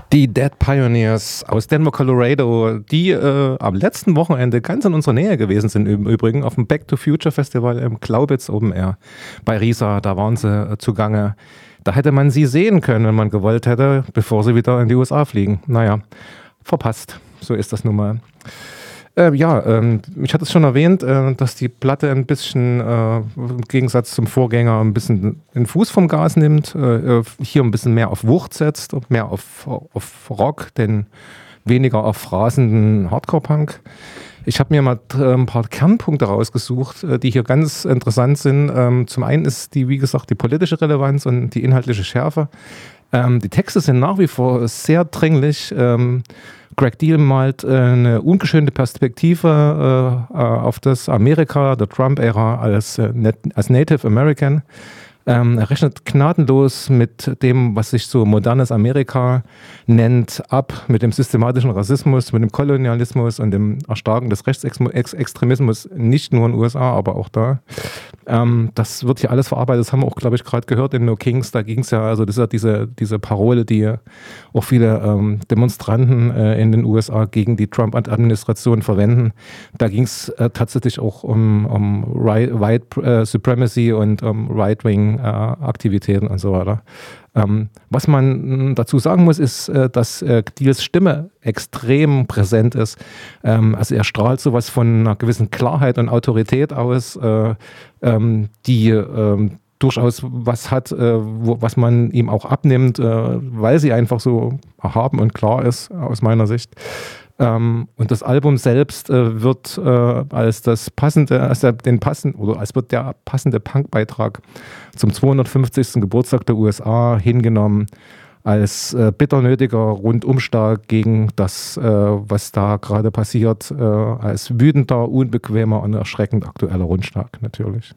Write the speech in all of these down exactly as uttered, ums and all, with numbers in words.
Die Dead Pioneers aus Denver, Colorado, die äh, am letzten Wochenende ganz in unserer Nähe gewesen sind, im Übrigen auf dem Back to Future Festival im Glaubitz Open Air bei Riesa. Da waren sie äh, zugange. Da hätte man sie sehen können, wenn man gewollt hätte, bevor sie wieder in die U S A fliegen. Naja, verpasst. So ist das nun mal. Äh, ja, ähm, ich hatte es schon erwähnt, äh, dass die Platte ein bisschen, äh, im Gegensatz zum Vorgänger, ein bisschen den Fuß vom Gas nimmt, äh, hier ein bisschen mehr auf Wucht setzt, mehr auf, auf Rock, den weniger auf phrasenden Hardcore-Punk. Ich habe mir mal äh, ein paar Kernpunkte rausgesucht, äh, die hier ganz interessant sind. Ähm, zum einen ist die, wie gesagt, die politische Relevanz und die inhaltliche Schärfe. Ähm, die Texte sind nach wie vor sehr dringlich. Ähm, Greg Deal malt äh, eine ungeschönte Perspektive äh, auf das Amerika der Trump-Ära als, äh, als Native American. Ähm, er rechnet gnadenlos mit dem, was sich so modernes Amerika nennt, ab, mit dem systematischen Rassismus, mit dem Kolonialismus und dem Erstarken des Rechtsextremismus, nicht nur in den U S A, aber auch da. Ähm, das wird hier alles verarbeitet, das haben wir auch, glaube ich, gerade gehört in No Kings, da ging es ja, also das ist ja diese, diese Parole, die auch viele ähm, Demonstranten äh, in den U S A gegen die Trump-Administration verwenden. Da ging es äh, tatsächlich auch um, um Right, White äh, Supremacy und um Right-Wing Aktivitäten und so weiter. Ähm, was man dazu sagen muss, ist, äh, dass äh, Deals Stimme extrem präsent ist. Ähm, also er strahlt sowas von einer gewissen Klarheit und Autorität aus, äh, ähm, die äh, durchaus was hat, äh, wo, was man ihm auch abnimmt, äh, weil sie einfach so erhaben und klar ist, aus meiner Sicht. Ähm, und das Album selbst äh, wird äh, als das passende, als der, den passenden, oder als wird der passende Punkbeitrag zum zweihundertfünfzigsten Geburtstag der U S A hingenommen, als äh, bitter nötiger Rundumschlag gegen das, äh, was da gerade passiert, äh, als wütender, unbequemer und erschreckend aktueller Rundschlag natürlich.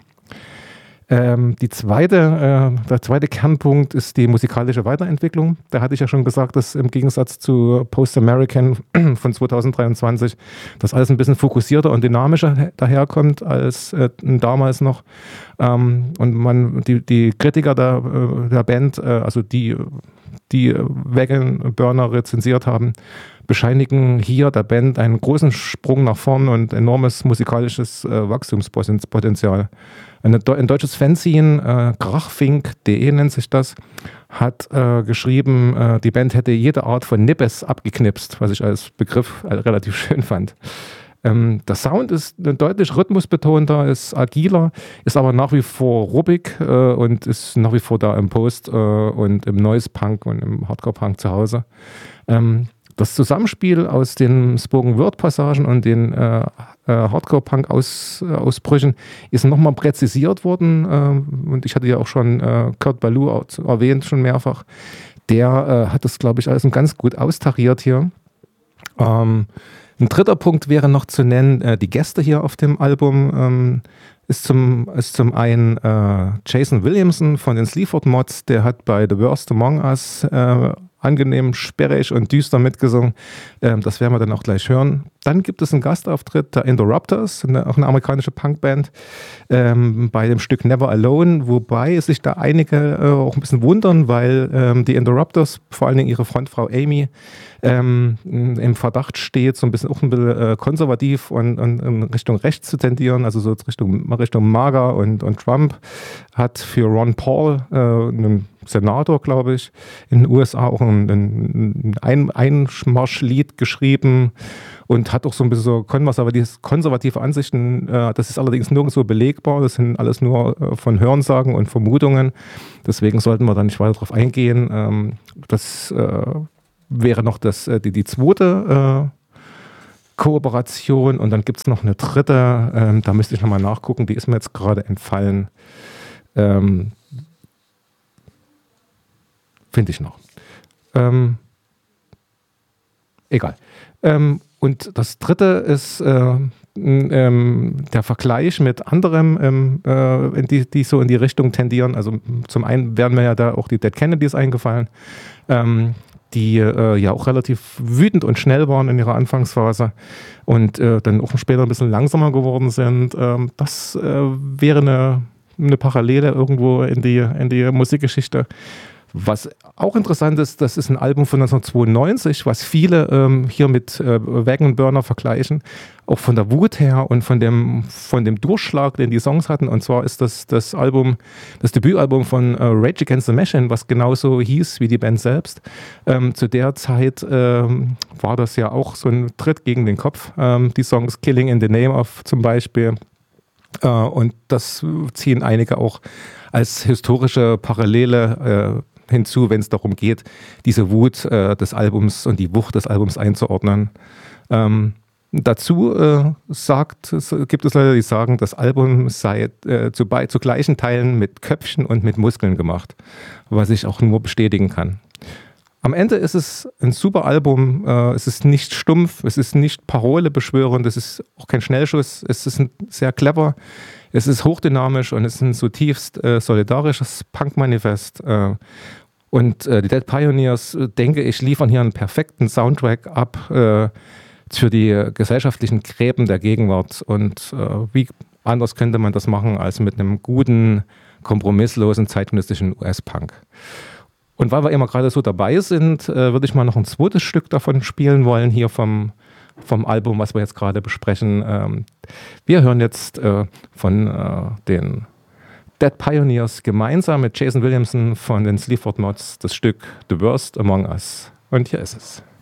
Ähm, die zweite, äh, der zweite Kernpunkt ist die musikalische Weiterentwicklung. Da hatte ich ja schon gesagt, dass im Gegensatz zu Post-American von zweitausenddreiundzwanzig das alles ein bisschen fokussierter und dynamischer daherkommt als äh, damals noch. Ähm, und man die, die Kritiker der, der Band, äh, also die, die Wagon Burner rezensiert haben, bescheinigen hier der Band einen großen Sprung nach vorn und enormes musikalisches äh, Wachstumspotenzial. Ein, ein deutsches Fanzine, äh, krachfink punkt de nennt sich das, hat äh, geschrieben, äh, die Band hätte jede Art von Nippes abgeknipst, was ich als Begriff äh, relativ schön fand. Ähm, der Sound ist deutlich rhythmusbetonter, ist agiler, ist aber nach wie vor ruppig äh, und ist nach wie vor da im Post- äh, und im Noise-Punk und im Hardcore-Punk zu Hause. Ähm, Das Zusammenspiel aus den Spoken-Word-Passagen und den äh, äh, Hardcore-Punk-Ausbrüchen ist nochmal präzisiert worden. Äh, und ich hatte ja auch schon äh, Kurt Ballou erwähnt, schon mehrfach. Der äh, hat das, glaube ich, alles ganz gut austariert hier. Ähm, ein dritter Punkt wäre noch zu nennen, äh, die Gäste hier auf dem Album. Ähm, ist, zum, ist zum einen äh, Jason Williamson von den Sleaford Mods, der hat bei The Worst Among Us äh, angenehm, sperrig und düster mitgesungen. Ähm, das werden wir dann auch gleich hören. Dann gibt es einen Gastauftritt der Interrupters, eine, auch eine amerikanische Punkband, ähm, bei dem Stück Never Alone, wobei sich da einige äh, auch ein bisschen wundern, weil ähm, die Interrupters, vor allen Dingen ihre Frontfrau Amy, ähm, im Verdacht steht, so ein bisschen auch ein bisschen äh, konservativ und, und in Richtung rechts zu tendieren, also so Richtung, Richtung MAGA und, und Trump, hat für Ron Paul, äh, einen Senator, glaube ich, in den U S A auch ein, ein Einmarschlied geschrieben und hat auch so ein bisschen so konservative, konservative Ansichten. Äh, das ist allerdings nirgendwo belegbar, das sind alles nur äh, von Hörensagen und Vermutungen. Deswegen sollten wir da nicht weiter drauf eingehen. Ähm, das äh, wäre noch das, äh, die, die zweite äh, Kooperation und dann gibt es noch eine dritte, ähm, da müsste ich nochmal nachgucken, die ist mir jetzt gerade entfallen. Ähm, Finde ich noch. Ähm, egal. Ähm, und das dritte ist äh, ähm, der Vergleich mit anderen, ähm, äh, die, die so in die Richtung tendieren. Also zum einen werden mir ja da auch die Dead Kennedys eingefallen, ähm, die äh, ja auch relativ wütend und schnell waren in ihrer Anfangsphase und äh, dann auch später ein bisschen langsamer geworden sind. Ähm, das äh, wäre eine, eine Parallele irgendwo in die, in die Musikgeschichte. Was auch interessant ist, das ist ein Album von neunzehnhundertzweiundneunzig, was viele ähm, hier mit äh, Wagon Burner vergleichen, auch von der Wut her und von dem, von dem Durchschlag, den die Songs hatten. Und zwar ist das das Album, das Debütalbum von äh, Rage Against the Machine, was genauso hieß wie die Band selbst. Ähm, zu der Zeit ähm, war das ja auch so ein Tritt gegen den Kopf. Ähm, die Songs Killing in the Name of zum Beispiel. Äh, und das ziehen einige auch als historische Parallele äh, hinzu, wenn es darum geht, diese Wut äh, des Albums und die Wucht des Albums einzuordnen. Ähm, dazu äh, sagt, gibt es Leute, die sagen, das Album sei äh, zu, bei, zu gleichen Teilen mit Köpfchen und mit Muskeln gemacht, was ich auch nur bestätigen kann. Am Ende ist es ein super Album, äh, es ist nicht stumpf, es ist nicht parolebeschwörend, es ist auch kein Schnellschuss, es ist ein, sehr clever, es ist hochdynamisch und es ist ein zutiefst äh, solidarisches Punk-Manifest. Äh, und äh, die Dead Pioneers, äh, denke ich, liefern hier einen perfekten Soundtrack ab äh, für die gesellschaftlichen Gräben der Gegenwart. Und äh, wie anders könnte man das machen als mit einem guten, kompromisslosen, zeitgenössischen U S-Punk. Und weil wir immer gerade so dabei sind, äh, würde ich mal noch ein zweites Stück davon spielen wollen, hier vom, vom Album, was wir jetzt gerade besprechen. Ähm, wir hören jetzt äh, von äh, den Dead Pioneers gemeinsam mit Jason Williamson von den Sleaford Mods das Stück The Worst Among Us. Und hier ist es.